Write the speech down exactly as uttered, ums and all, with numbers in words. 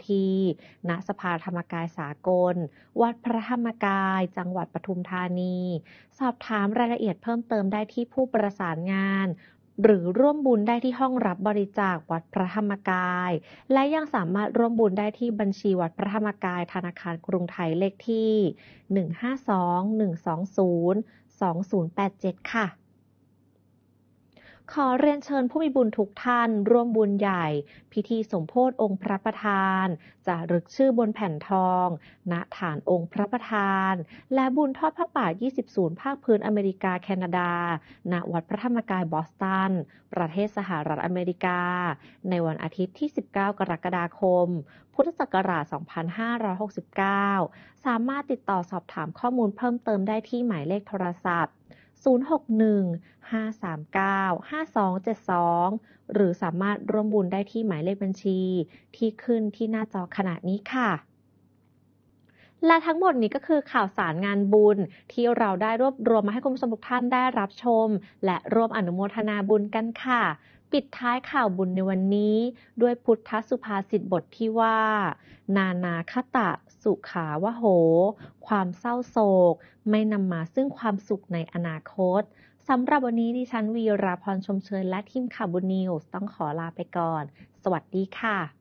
ทีณสภาธรรมกายสากลวัดพระธรรมกายจังหวัดปทุมธานีสอบถามรายละเอียดเพิ่มเติมได้ที่ผู้ประสานงานหรือร่วมบุญได้ที่ห้องรับบริจาควัดพระธรรมกายและยังสามารถร่วมบุญได้ที่บัญชีวัดพระธรรมกายธนาคารกรุงไทยเลขที่หนึ่ง ห้า สอง หนึ่ง สอง ศูนย์ สอง ศูนย์ แปด เจ็ดค่ะขอเรียนเชิญผู้มีบุญทุกท่านร่วมบุญใหญ่พิธีสมโภชองค์พระประธานจารึกชื่อบนแผ่นทองณฐานองค์พระประธานและบุญทอดพระป่ายี่สิบศูนย์ภาคพื้นอเมริกาแคนาดาณวัดพระธรรมกายบอสตันประเทศสหรัฐอเมริกาในวันอาทิตย์ที่สิบเก้ากรกฎาคมพุทธศักราชสองพันห้าร้อยหกสิบเก้าสามารถติดต่อสอบถามข้อมูลเพิ่มเติมได้ที่หมายเลขโทรศัพท์ศูนย์ หก หนึ่ง ห้า สาม เก้า ห้า สอง เจ็ด สองหรือสามารถร่วมบุญได้ที่หมายเลขบัญชีที่ขึ้นที่หน้าจอขณะนี้ค่ะและทั้งหมดนี้ก็คือข่าวสารงานบุญที่เราได้รวบรวมมาให้คุณผู้ชมทุกท่านได้รับชมและร่วมอนุโมทนาบุญกันค่ะปิดท้ายข่าวบุญในวันนี้ด้วยพุทธสุภาษิตบทที่ว่านานาคตะสุขาวโหความเศร้าโศกไม่นำมาซึ่งความสุขในอนาคตสำหรับวันนี้ดิฉันวีราพรชมเชยและทีมข่าวบุญนิวส์ต้องขอลาไปก่อนสวัสดีค่ะ